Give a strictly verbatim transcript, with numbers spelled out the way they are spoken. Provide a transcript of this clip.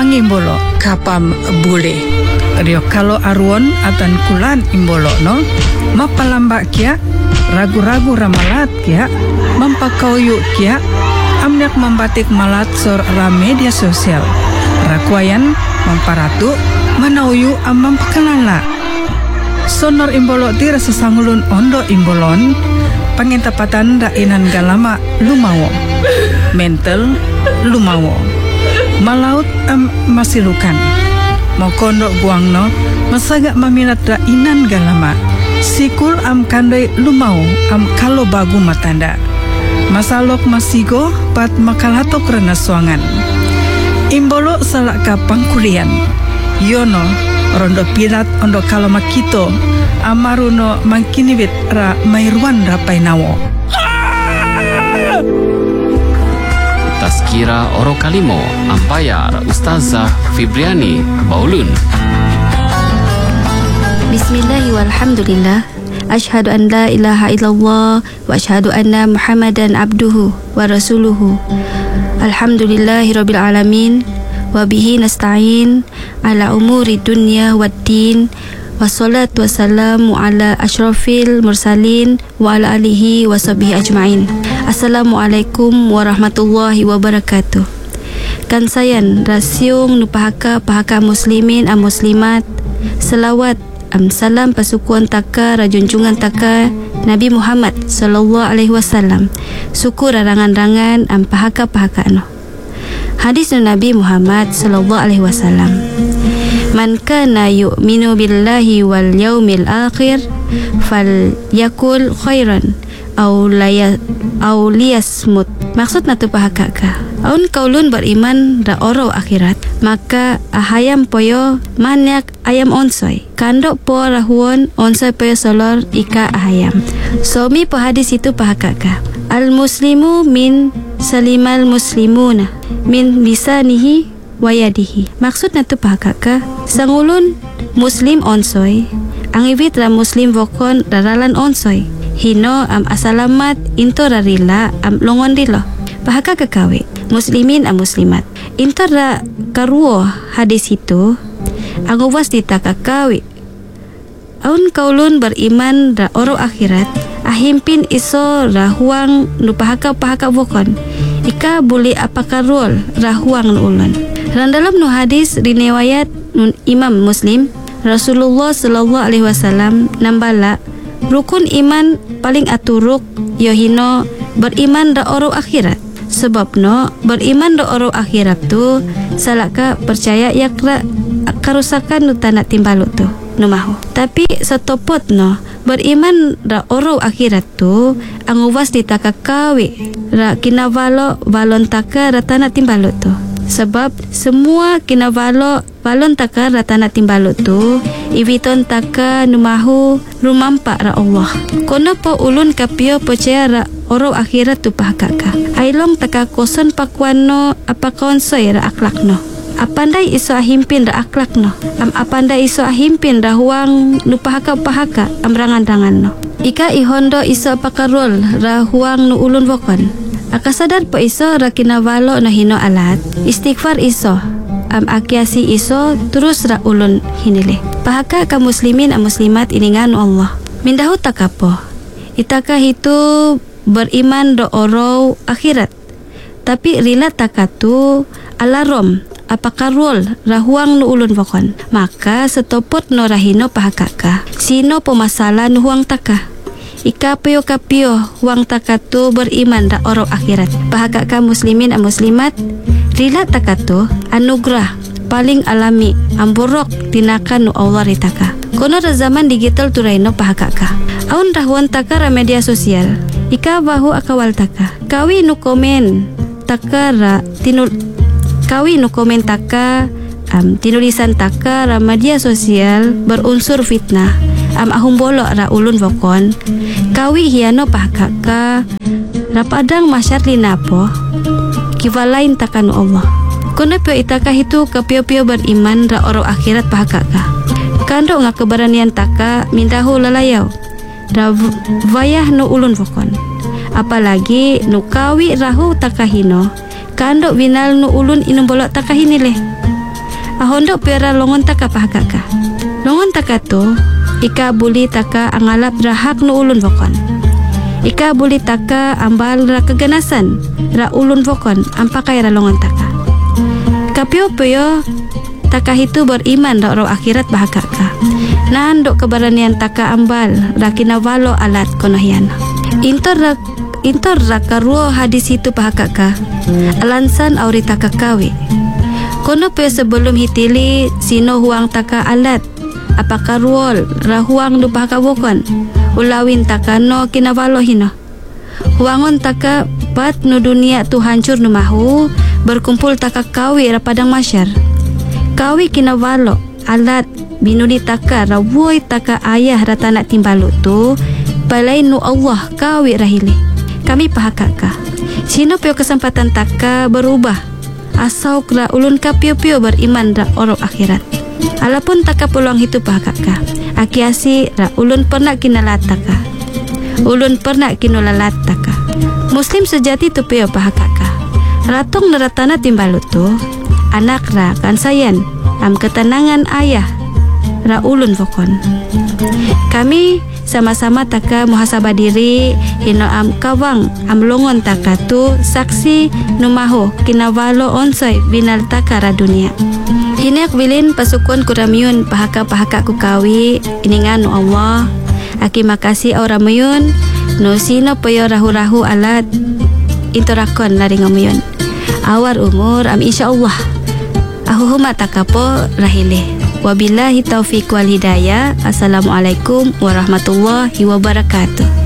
wangi imbolo kapam bule. Rio kalau aruon atan kulan imbolo no mapalamba kia ragu-ragu ramalat kia mampakauyu kia amnyak membatik malat sor ra media sosial rakuayan mamparatu manauyu amam pekenala sonor imbolo tira sesangulun ondo imbolon pangintapatan dainan galama lumawo mental lumawo malaut am masilukan mokondo buangno masaga maminat dainan galama sikul am kandai lumau am kalo bagu matanda masalok masigo pat makalatok rena suangan imbolo salak ka pangkulian yono rondo pilat ondo kalo makito amaruno mangkinibit ra mairwan ra painawo. Taskira Oro Kalimo Ampayar Ustazah Fibriani Baulun. Bismillahi walhamdulillah. Ashhadu an la ilaha illallah wa ashhadu anna Muhammadan abduhu wa rasuluhu. Alhamdulillahi rabbil alamin wa bihi nasta'in ala umuri dunya waddin. Wassalatu wassalamu ala asyrafil mursalin wa ala alihi wa sahbihi ajma'in. Assalamualaikum warahmatullahi wabarakatuh. Kan sayan rasiung nupahaka pahaka muslimin a muslimat. Selawat am salam pasukuan taka rajunjungan taka Nabi Muhammad sallallahu alaihi wasallam. Suku rarangan-rangan am pahaka-pahaka no. Hadis Nabi Muhammad sallallahu alaihi wasallam. Man kana yu'minu billahi wal yaumil akhir falyakul khairan aw la aw liyasmut. Maksud natu pahaka ka aun kaulun beriman ra oro akhirat maka ahayam poyo manyak ayam onsoy kandok po rahuon onsoy poyo solor ika ahayam somi po hadis itu pahaka ka al muslimu min salimal muslimuna min lisanihi wayadihi. Maksud na tu pahaka ka sangulun muslim onsoy ang ibit ra muslim vokon raralan onsoy hino am asalamat into rarila am longon dilo pahaka kakawi muslimin am muslimat into ra karuo hadis itu ang uwas ditakakawi aun kaulun beriman ra oro akhirat ahimpin iso rahuang nu pahaka-pahaka vokon ika buli apakarol rahuang nu ulun. Dan dalam nu hadis riwayat nun Imam Muslim Rasulullah sallallahu alaihi wasallam nambala rukun iman paling aturuk yohino beriman da oro akhirat. Sebab no beriman da oro akhirat tu salaka percaya yakra karusakan nu tanak timbalu tu numahu. Tapi setopot no beriman da oro akhirat tu ang uwas ditakakawi ra kinavalo balon taka ra tanak timbalu tu. Sebab semua kina valo balon taka ratana timbalu tu ibiton taka numahu rumampak ra Allah. Kono po ulun kapio percaya ra oro akhirat tu pahakaka. Ailong taka koson pakwano apa konsoy ra akhlak no. Apandai iso ahimpin ra akhlak no. Am apandai iso ahimpin ra huang nu pahaka-pahaka am rangan-rangan no. Ika ihondo iso pakarol ra huang nu ulun wokon. Akasadar po iso ra kinavalo na hino alat istighfar iso am akiasi iso terus ra ulun hinile pahaka ka muslimin a muslimat iningan Allah mindahu takapo itaka hitu beriman do oro akhirat tapi rila takatu alarom apakarol rahuang nu ulun vokon maka setopot no rahino pahaka ka sino pemasalah nu huang taka ika pio kapio wang takatu beriman da oro akhirat pahaka ka muslimin a muslimat rila takatu anugerah paling alami amborok tinakan nu Allah ritaka kono ra zaman digital turaino pahaka ka aun rahuan taka ra media sosial ika bahu akawal taka kawi nu komen taka ra tinul kawi nu komen taka um, tinulisan taka ra media sosial berunsur fitnah am ahum bolok ra ulun vokon kawi hiano pahaka rapadang masyar linapo kivalain takanu Allah kono pio itaka hitu kapio-pio beriman ra oro akhirat pahaka kando nga keberanian taka mindahu lalayaw ra vayah nu ulun vokon apalagi nu kawi rahu takahino kando winal nu ulun inum bolok takahinile Ahondo pera longon taka pahakaka. Longon taka tu ika buli taka angalap rahak nu ulun vokon. Ika buli taka ambal ra keganasan ra ulun vokon ampakai ra longon taka. Kapio pyo taka itu beriman ra ro akhirat bahakaka. Nan dok keberanian taka ambal ra kinawalo alat konohian. Intor ra intor ra karuo hadis itu bahakaka. Alansan auri taka kawi. Kono pyo sebelum hitili sino huang taka alat. Apakah ruol rahuang du bahaka wokon ulawin taka no kinawalo hino. Huangon taka pat nu dunia tu hancur nu mahu berkumpul taka kawi ra padang masyar. Kawi kinawalo alat binudi taka rawoi taka ayah ra tanak timbalu tu balai nu Allah kawi rahili. Kami pahakaka. Sino pio kesempatan taka berubah asau kra ulun kapio-pio beriman ra orok akhirat. Alapun taka peluang itu pahakaka. Akiasi ra ulun pernah kinalataka. Ulun pernah kinulalataka. Muslim sejati tu peo pahakaka. Ratong neratana timbalu tu anak ra kan sayan am ketenangan ayah ra ulun vokon. Kami sama-sama taka muhasabah diri hino am kawang am longon taka tu saksi numaho kinawalo onsoi binal taka ra dunia. Hinak bilin pasukon kuramyun pahaka-pahaka ku kawi iningan nu Allah. Aki makasih ora muyun no sino payo rahu-rahu alat intorakon lari ngamuyun. Awar umur am insyaallah. Ahuhuma takapo rahile. Wabillahi taufiq wal hidayah. Assalamualaikum warahmatullahi wabarakatuh.